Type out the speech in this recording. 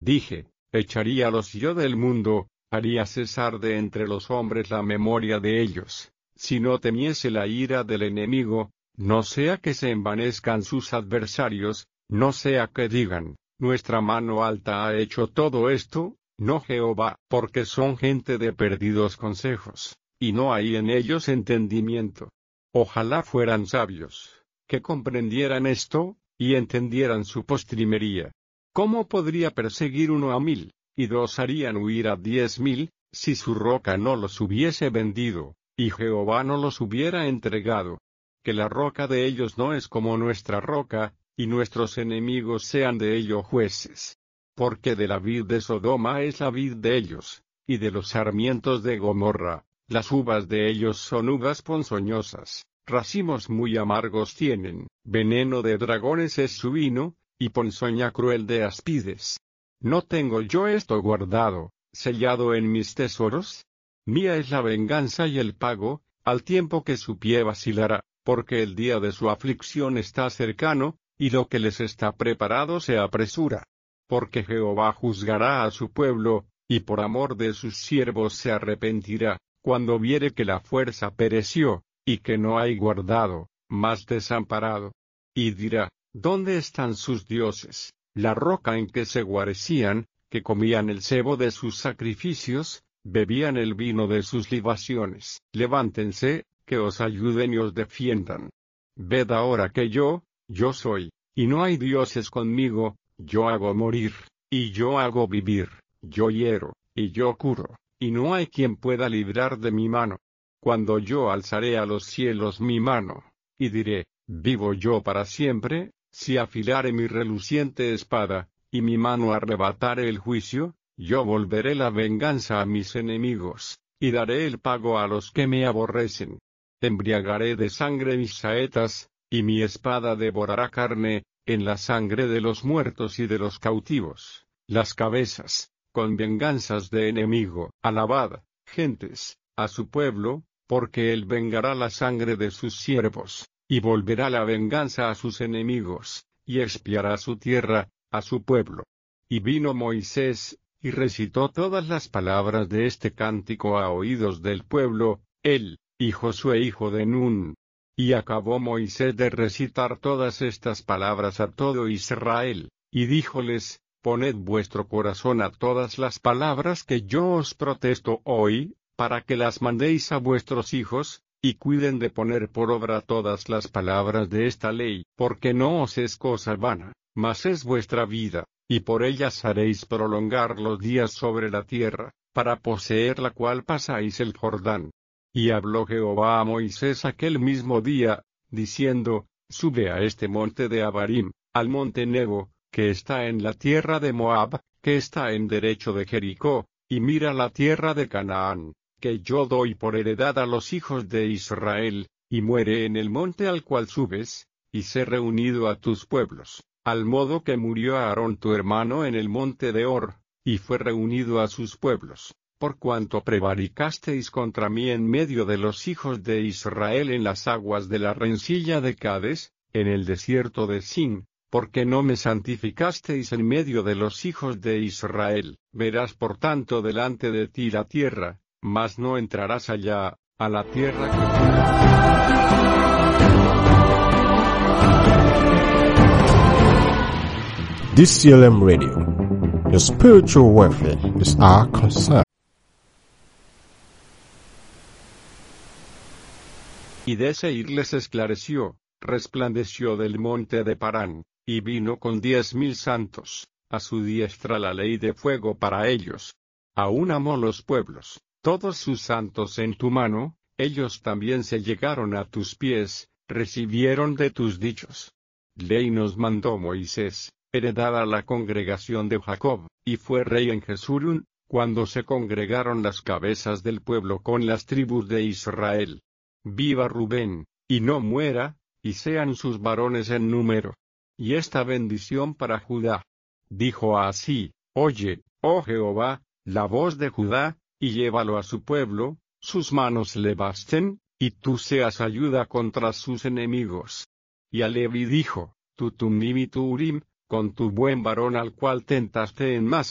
Dije, echaríalos yo del mundo, haría cesar de entre los hombres la memoria de ellos, si no temiese la ira del enemigo, no sea que se envanezcan sus adversarios, no sea que digan, nuestra mano alta ha hecho todo esto, no Jehová, porque son gente de perdidos consejos, y no hay en ellos entendimiento. Ojalá fueran sabios, que comprendieran esto, y entendieran su postrimería. ¿Cómo podría perseguir 1 a 1000, y 2 harían huir a 10.000, si su roca no los hubiese vendido, y Jehová no los hubiera entregado? Que la roca de ellos no es como nuestra roca, y nuestros enemigos sean de ello jueces. Porque de la vid de Sodoma es la vid de ellos, y de los sarmientos de Gomorra, las uvas de ellos son uvas ponzoñosas, racimos muy amargos tienen, veneno de dragones es su vino, y ponzoña cruel de aspides. ¿No tengo yo esto guardado, sellado en mis tesoros? Mía es la venganza y el pago, al tiempo que su pie vacilará, porque el día de su aflicción está cercano, y lo que les está preparado se apresura. Porque Jehová juzgará a su pueblo, y por amor de sus siervos se arrepentirá, cuando viere que la fuerza pereció, y que no hay guardado, mas desamparado. Y dirá, ¿dónde están sus dioses, la roca en que se guarecían, que comían el sebo de sus sacrificios, bebían el vino de sus libaciones? Levántense, que os ayuden y os defiendan. Ved ahora que yo soy, y no hay dioses conmigo, yo hago morir, y yo hago vivir, yo hiero, y yo curo, y no hay quien pueda librar de mi mano. Cuando yo alzaré a los cielos mi mano, y diré, vivo yo para siempre, si afilare mi reluciente espada, y mi mano arrebatare el juicio, yo volveré la venganza a mis enemigos, y daré el pago a los que me aborrecen. Embriagaré de sangre mis saetas, y mi espada devorará carne, en la sangre de los muertos y de los cautivos, las cabezas, con venganzas de enemigo. Alabad, gentes, a su pueblo, porque él vengará la sangre de sus siervos, y volverá la venganza a sus enemigos, y expiará su tierra, a su pueblo. Y vino Moisés, y recitó todas las palabras de este cántico a oídos del pueblo, él, y Josué hijo de Nun. Y acabó Moisés de recitar todas estas palabras a todo Israel, y díjoles, poned vuestro corazón a todas las palabras que yo os protesto hoy, para que las mandéis a vuestros hijos, y cuiden de poner por obra todas las palabras de esta ley, porque no os es cosa vana, mas es vuestra vida, y por ellas haréis prolongar los días sobre la tierra, para poseer la cual pasáis el Jordán. Y habló Jehová a Moisés aquel mismo día, diciendo, sube a este monte de Abarim, al monte Nebo, que está en la tierra de Moab, que está en derecho de Jericó, y mira la tierra de Canaán, que yo doy por heredad a los hijos de Israel, y muere en el monte al cual subes, y sé reunido a tus pueblos, al modo que murió Aarón tu hermano en el monte de Hor, y fue reunido a sus pueblos. Por cuanto prevaricasteis contra mí en medio de los hijos de Israel en las aguas de la rencilla de Cades, en el desierto de Sin, porque no me santificasteis en medio de los hijos de Israel, verás por tanto delante de ti la tierra, mas no entrarás allá, a la tierra que... DCLM Radio. Your spiritual welfare is our concern. Y de Seir les esclareció, resplandeció del monte de Parán, y vino con 10.000 santos, a su diestra la ley de fuego para ellos. Aún amó los pueblos, todos sus santos en tu mano, ellos también se llegaron a tus pies, recibieron de tus dichos. Ley nos mandó Moisés, heredada a la congregación de Jacob, y fue rey en Jesurún, cuando se congregaron las cabezas del pueblo con las tribus de Israel. Viva Rubén, y no muera, y sean sus varones en número. Y esta bendición para Judá. Dijo así, oye, oh Jehová, la voz de Judá, y llévalo a su pueblo, sus manos le basten, y tú seas ayuda contra sus enemigos. Y a Levi dijo, tu Tumim y tu Urim, con tu buen varón al cual tentaste en Masa,